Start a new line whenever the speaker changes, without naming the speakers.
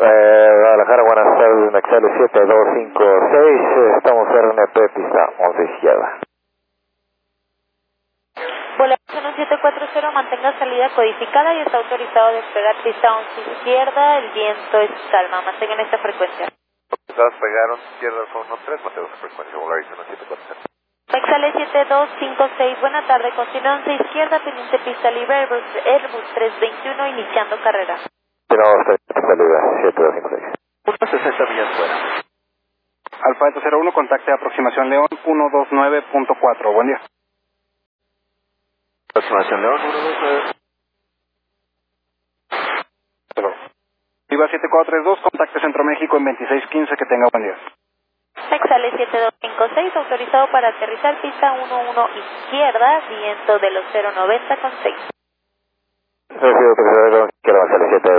Guadalajara, buenas tardes, Nexale 7256, estamos RNP, pista 11 izquierda.
Volación 1740, mantenga salida codificada y está autorizado a despegar pista 11 izquierda, el viento es calma, mantengan esta frecuencia.
Despegaron izquierda con 13, mantengo esa frecuencia, Volación 1740.
Nexale 7256, buena tarde, continúa 11 izquierda, pendiente pista libre, Airbus 321, iniciando carrera.
Tenemos salida 7256.
60 millas fuera. Alfa Delta 01, contacte aproximación León 129.4, buen día.
Aproximación León 129.
Viva 7432, contacte Centro México en 2615, que tenga buen día.
Nexale 7256, autorizado para aterrizar pista 11 izquierda, viento de los 090 con 6.
Recibo, izquierda, Nexale 7